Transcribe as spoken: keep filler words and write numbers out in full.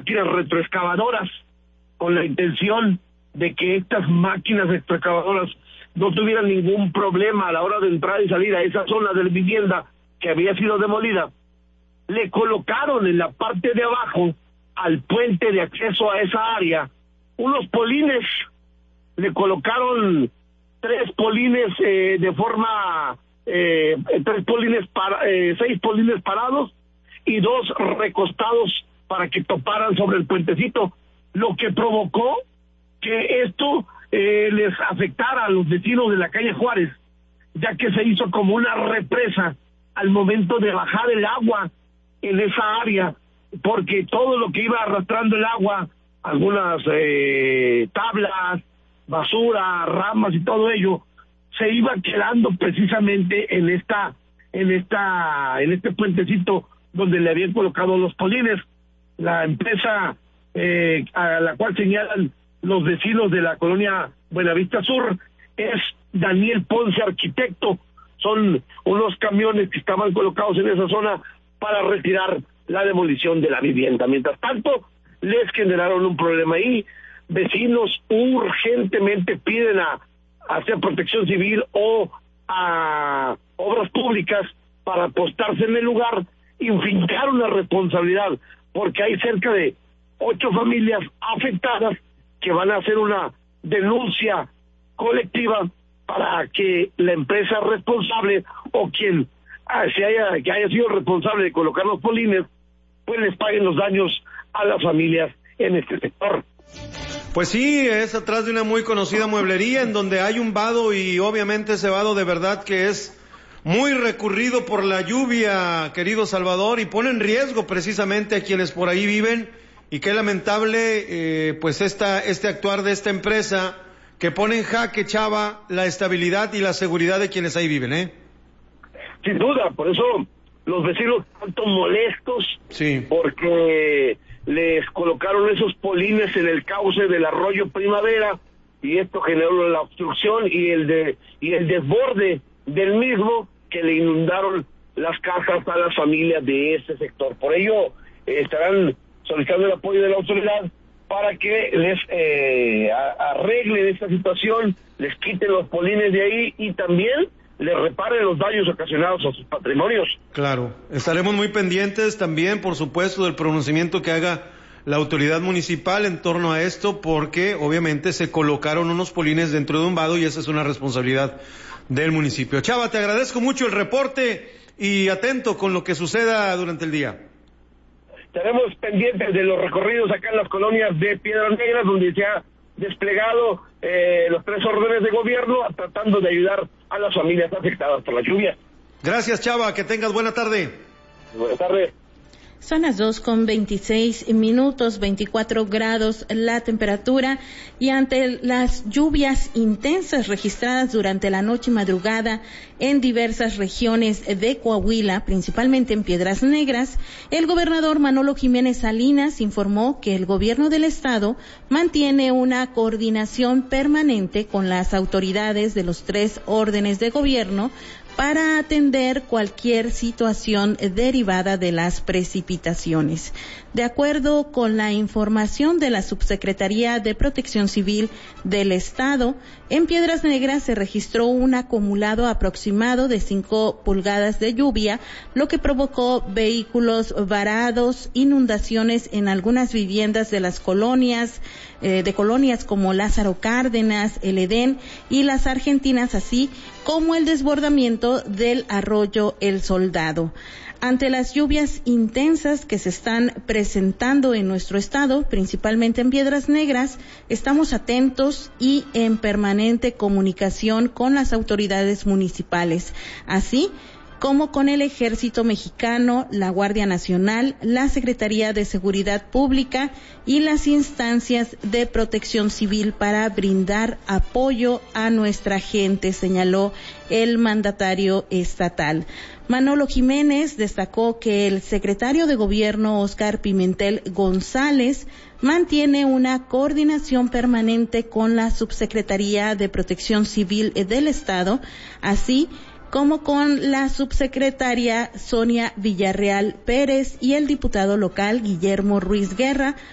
máquinas retroexcavadoras con la intención de que estas máquinas retroexcavadoras no tuvieran ningún problema a la hora de entrar y salir a esa zona de la vivienda que había sido demolida. Le colocaron en la parte de abajo, al puente de acceso a esa área, unos polines. Le colocaron tres polines eh, de forma, eh, tres polines, para, eh, seis polines parados y dos recostados para que toparan sobre el puentecito, lo que provocó que esto eh, les afectara a los vecinos de la calle Juárez, ya que se hizo como una represa al momento de bajar el agua en esa área, porque todo lo que iba arrastrando el agua, algunas eh, tablas, basura, ramas y todo ello, se iba quedando precisamente en esta, en esta, en este puentecito donde le habían colocado los polines. La empresa eh, a la cual señalan los vecinos de la colonia Buenavista Sur es Daniel Ponce Arquitecto. Son unos camiones que estaban colocados en esa zona para retirar la demolición de la vivienda. Mientras tanto, les generaron un problema ahí. Vecinos urgentemente piden a, a hacer protección civil o a obras públicas para apostarse en el lugar y fincar una responsabilidad, porque hay cerca de ocho familias afectadas que van a hacer una denuncia colectiva para que la empresa responsable o quien ah, se haya, que haya sido responsable de colocar los polines, pues les paguen los daños a las familias en este sector. Pues sí, es atrás de una muy conocida mueblería en donde hay un vado y obviamente ese vado de verdad que es muy recurrido por la lluvia, querido Salvador, y pone en riesgo precisamente a quienes por ahí viven, y qué lamentable eh, pues esta, este actuar de esta empresa que pone en jaque, Chava, la estabilidad y la seguridad de quienes ahí viven, ¿eh? Sin duda, por eso los vecinos tanto molestos, sí, porque les colocaron esos polines en el cauce del arroyo Primavera y esto generó la obstrucción y el de y el desborde del mismo, que le inundaron las casas a las familias de ese sector. Por ello eh, estarán solicitando el apoyo de la autoridad para que les eh, arreglen esta situación, les quiten los polines de ahí y también les reparen los daños ocasionados a sus patrimonios. Claro, estaremos muy pendientes también, por supuesto, del pronunciamiento que haga la autoridad municipal en torno a esto, porque obviamente se colocaron unos polines dentro de un vado y esa es una responsabilidad del municipio. Chava, te agradezco mucho el reporte y atento con lo que suceda durante el día. Estaremos pendientes de los recorridos acá en las colonias de Piedras Negras, donde se ha desplegado eh, los tres órdenes de gobierno tratando de ayudar a las familias afectadas por la lluvia. Gracias, Chava, que tengas buena tarde. Buenas tardes. Son las dos con veintiséis minutos, veinticuatro grados la temperatura, y ante las lluvias intensas registradas durante la noche y madrugada en diversas regiones de Coahuila, principalmente en Piedras Negras, el gobernador Manolo Jiménez Salinas informó que el gobierno del estado mantiene una coordinación permanente con las autoridades de los tres órdenes de gobierno para atender cualquier situación derivada de las precipitaciones. De acuerdo con la información de la Subsecretaría de Protección Civil del Estado, en Piedras Negras se registró un acumulado aproximado de cinco pulgadas de lluvia, lo que provocó vehículos varados, inundaciones en algunas viviendas de las colonias, eh, de colonias como Lázaro Cárdenas, El Edén y Las Argentinas, así como el desbordamiento del arroyo El Soldado. Ante las lluvias intensas que se están presentando en nuestro estado, principalmente en Piedras Negras, estamos atentos y en permanente comunicación con las autoridades municipales, así como con el Ejército Mexicano, la Guardia Nacional, la Secretaría de Seguridad Pública y las instancias de protección civil para brindar apoyo a nuestra gente, señaló el mandatario estatal. Manolo Jiménez destacó que el secretario de Gobierno, Óscar Pimentel González, mantiene una coordinación permanente con la Subsecretaría de Protección Civil del Estado, así como con la subsecretaria Sonia Villarreal Pérez y el diputado local Guillermo Ruiz Guerra,